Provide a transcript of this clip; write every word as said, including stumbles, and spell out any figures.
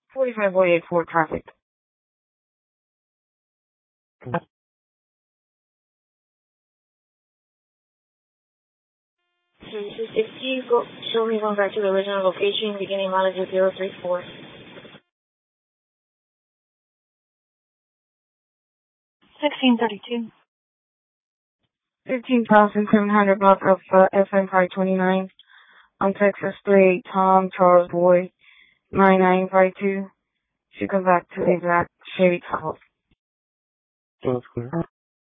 forty-five Boy eighty-four traffic. Services, if you go, show me going back to the original location, beginning mileage of zero three four. sixteen thirty-two. fifteen thousand seven hundred block of uh, F M five twenty-nine on Texas three, Tom Charles Boy nine nine five two. Should come back to the exact Chevy Tahoe. That's clear.